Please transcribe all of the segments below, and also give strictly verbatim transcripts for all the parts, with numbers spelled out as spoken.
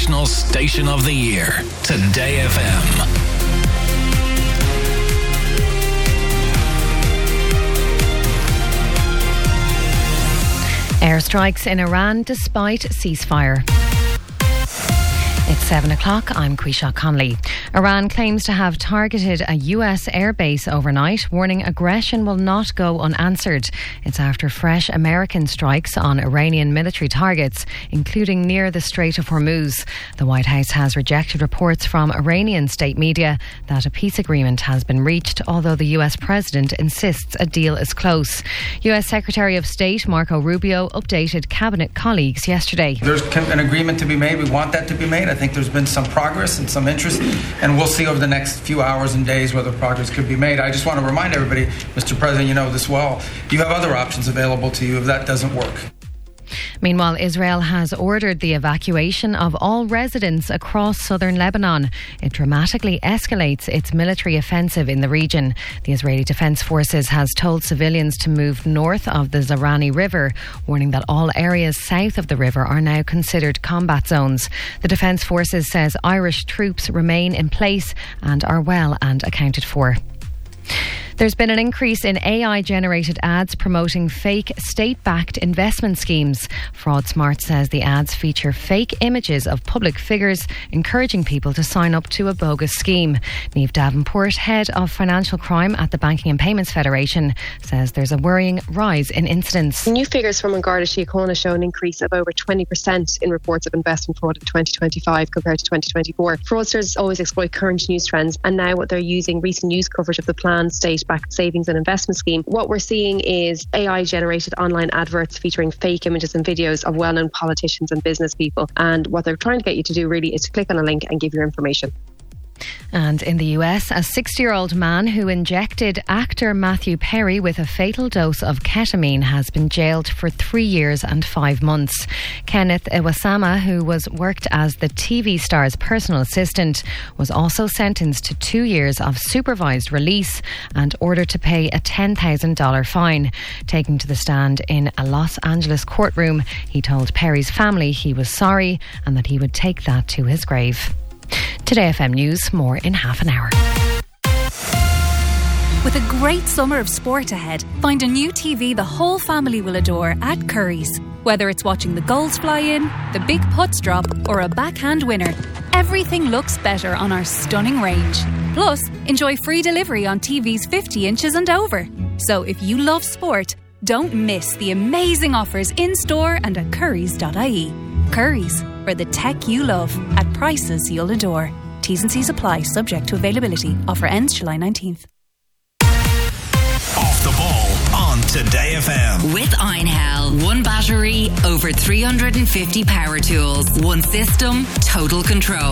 International Station of the Year. Today F M. Airstrikes in Iran despite ceasefire. It's seven o'clock. I'm Quisha Conley. Iran claims to have targeted a U S airbase overnight, warning aggression will not go unanswered. It's after fresh American strikes on Iranian military targets, including near the Strait of Hormuz. The White House has rejected reports from Iranian state media that a peace agreement has been reached, although the U S president insists a deal is close. U S Secretary of State Marco Rubio updated cabinet colleagues yesterday. There's an agreement to be made. We want that to be made. I think there's been some progress and some interest, and we'll see over the next few hours and days whether progress could be made. I just want to remind everybody, Mister President, you know this well, you have other options available to you if that doesn't work. Meanwhile, Israel has ordered the evacuation of all residents across southern Lebanon. It dramatically escalates its military offensive in the region. The Israeli Defense Forces has told civilians to move north of the Zarani River, warning that all areas south of the river are now considered combat zones. The Defense Forces says Irish troops remain in place and are well and accounted for. There's been an increase in A I-generated ads promoting fake state-backed investment schemes. FraudSmart says the ads feature fake images of public figures, encouraging people to sign up to a bogus scheme. Niamh Davenport, head of financial crime at the Banking and Payments Federation, says there's a worrying rise in incidents. New figures from An Garda Síochána show an increase of over twenty percent in reports of investment fraud in twenty twenty-five compared to twenty twenty-four. Fraudsters always exploit current news trends, and now what they're using recent news coverage of the planned state backed savings and investment scheme. What we're seeing is A I-generated online adverts featuring fake images and videos of well-known politicians and business people. And what they're trying to get you to do really is to click on a link and give your information. And in the U S, a sixty-year-old man who injected actor Matthew Perry with a fatal dose of ketamine has been jailed for three years and five months. Kenneth Iwasama, who was worked as the T V star's personal assistant, was also sentenced to two years of supervised release and ordered to pay a ten thousand dollars fine. Taking to the stand in a Los Angeles courtroom, he told Perry's family he was sorry and that he would take that to his grave. Today F M News, more in half an hour. With a great summer of sport ahead, find a new T V the whole family will adore at Curry's. Whether it's watching the goals fly in, the big putts drop, or a backhand winner, everything looks better on our stunning range. Plus, enjoy free delivery on T Vs fifty inches and over. So if you love sport, don't miss the amazing offers in-store and at currys dot I E. Curry's, for the tech you love, at prices you'll adore. T's and C's apply, subject to availability. Offer ends July nineteenth. Off the ball on Today F M. With Einhell, one battery, over three hundred fifty power tools, one system, total control.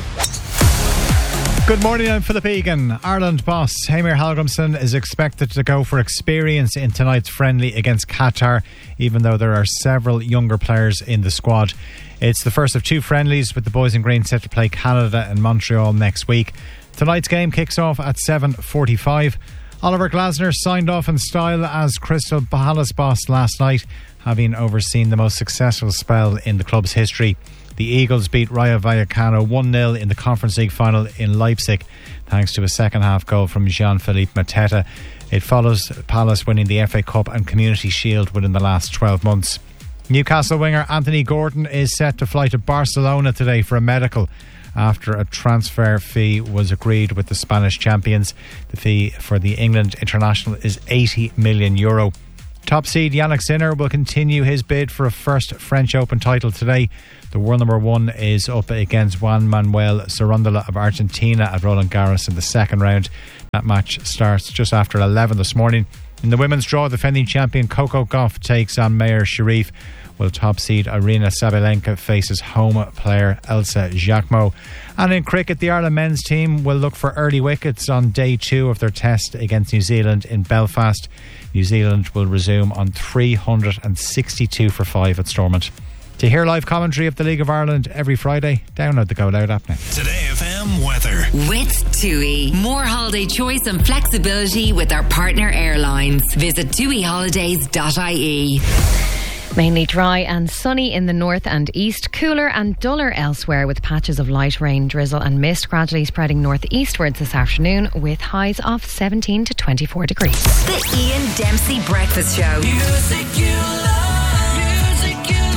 Good morning, I'm Philip Egan. Ireland boss Heimir Hallgrímsson is expected to go for experience in tonight's friendly against Qatar, even though there are several younger players in the squad. It's the first of two friendlies, with the boys in green set to play Canada and Montreal next week. Tonight's game kicks off at seven forty-five. Oliver Glasner signed off in style as Crystal Palace boss last night, having overseen the most successful spell in the club's history. The Eagles beat Rayo Vallecano one nil in the Conference League final in Leipzig, thanks to a second-half goal from Jean-Philippe Mateta. It follows Palace winning the F A Cup and Community Shield within the last twelve months. Newcastle winger Anthony Gordon is set to fly to Barcelona today for a medical after a transfer fee was agreed with the Spanish champions. The fee for the England international is eighty million euro. Top seed Yannick Sinner will continue his bid for a first French Open title today. The world number one is up against Juan Manuel Cerúndolo of Argentina at Roland Garros in the second round. That match starts just after eleven this morning. In the women's draw, defending champion Coco Gauff takes on Mayar Sharif, while top seed Irina Sabalenka faces home player Elsa Jacquemot. And in cricket, the Ireland men's team will look for early wickets on day two of their test against New Zealand in Belfast. New Zealand will resume on three hundred sixty-two for five at Stormont. To hear live commentary of the League of Ireland every Friday, download the Go Loud app now. Today F M weather. With TUI. More holiday choice and flexibility with our partner airlines. Visit tui holidays dot I E. Mainly dry and sunny in the north and east, cooler and duller elsewhere with patches of light rain, drizzle and mist gradually spreading northeastwards this afternoon with highs of seventeen to twenty-four degrees. The Ian Dempsey Breakfast Show. Music you love, music you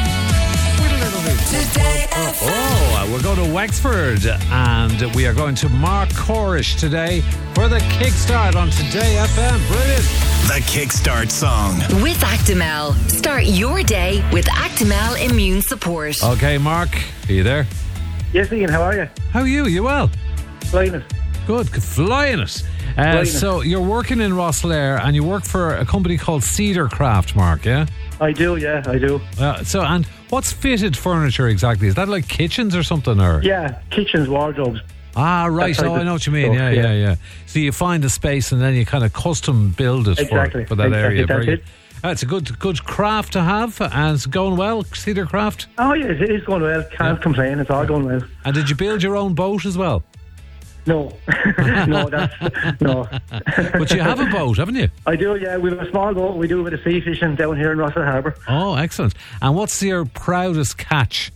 love. Today F M. Oh, uh, we're going to Wexford and we are going to Mark Corish today for the kickstart on Today F M. Brilliant. The Kickstart song. With Actimel. Start your day with Actimel Immune Support. Okay, Mark, are you there? Yes, Ian, how are you? How are you? You well? Flying it. Good, flying it. Uh, Flying so you're working in Rosslare and you work for a company called Cedar Craft, Mark, yeah? I do, yeah, I do. Uh, so, and what's fitted furniture exactly? Is that like kitchens or something? Or Yeah, kitchens, wardrobes. Ah, right. That type Oh, I of know what you mean. stuff, Yeah, yeah, yeah. yeah. So you find the space and then you kind of custom build it Exactly, for, for that exactly, area. that's Very good. it. Uh, it's a good good craft to have and it's going well, Cedar Craft. Oh, yeah, it is going well. Can't Yeah. complain. It's all going well. And did you build your own boat as well? No. no, that's... No. But you have a boat, haven't you? I do, yeah. We have a small boat. We do a bit of sea fishing down here in Russell Harbour. Oh, excellent. And what's your proudest catch?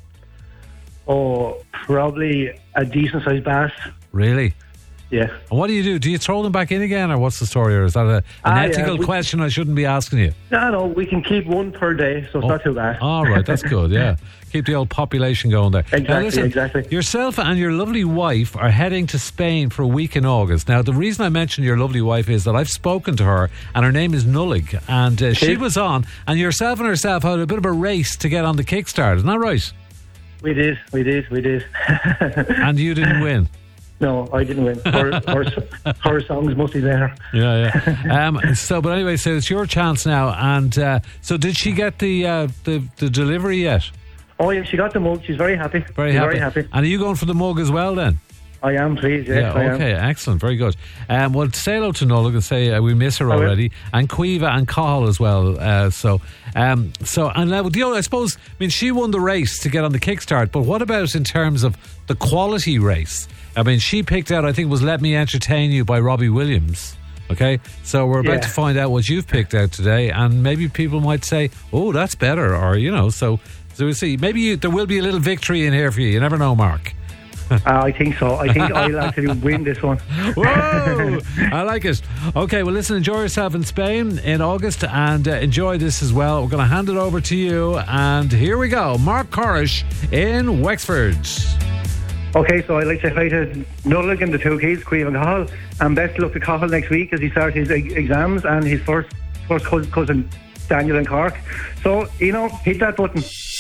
Oh, probably a decent-sized bass. Really? Yeah. And what do you do? Do you throw them back in again or what's the story? Or is that a, an Ah, yeah, ethical we- question I shouldn't be asking you? No, no, we can keep one per day, so it's not too bad. All right, that's good, yeah. Keep the old population going there. Exactly, Now, listen, exactly. Yourself and your lovely wife are heading to Spain for a week in August. Now, the reason I mentioned your lovely wife is that I've spoken to her, and her name is Nullig, and uh, she Okay. was on, and yourself and herself had a bit of a race to get on the Kickstart. Isn't that right? We did, we did, we did. And you didn't win. No, I didn't win. Her, her, her song's mostly there. Yeah, yeah. Um, so, but anyway, so it's your chance now. And uh, so, did she get the, uh, the the delivery yet? Oh, yeah, she got the mug. She's very happy. Very She's happy. Very happy. And are you going for the mug as well then? I am, please. Yes, I yeah, am. okay, excellent, very good. Um, well, say hello to Nullig and say uh, we miss her I will. already, and Cueva and Cahill as well. Uh, so, um, so, and uh, the other, I suppose, I mean, she won the race to get on the Kickstart, but what about in terms of the quality race? I mean, she picked out, I think, it was "Let Me Entertain You" by Robbie Williams. Okay, so we're about Yeah. to find out what you've picked out today, and maybe people might say, "Oh, that's better," or you know, so so we'll see. Maybe you, there will be a little victory in here for you. You never know, Mark. Uh, I think so. I think I'll actually win this one. Whoa! I like it. Okay, well, listen, enjoy yourself in Spain in August and uh, enjoy this as well. We're going to hand it over to you, and here we go. Mark Corish in Wexford. Okay, so I'd like to say hi to Nullig and the two kids, Cueva and Cahill, and best of luck to Cahill next week as he starts his e- exams and his first first cousin, cousin Daniel in Cork. So, you know, hit that button.